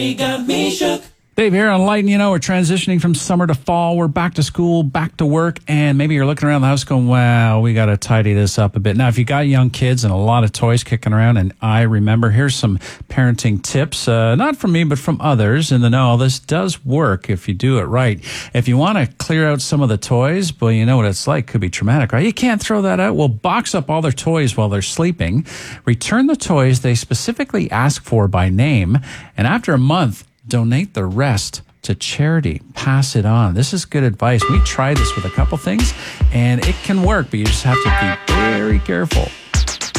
He got me shook. Dave here on Light. You know, we're transitioning from summer to fall. We're back to school, back to work, and maybe you're looking around the house going, wow, we got to tidy this up a bit. Now, if you got young kids and a lot of toys kicking around, and I remember, here's some parenting tips, not from me, but from others in the know. This does work if you do it right. If you want to clear out some of the toys, well, you know what it's like. Could be traumatic, right? You can't throw that out. Well, box up all their toys while they're sleeping. Return the toys they specifically ask for by name, and after a month, donate the rest to charity. Pass it on. This is good advice. We tried this with a couple things, and it can work, but you just have to be very careful.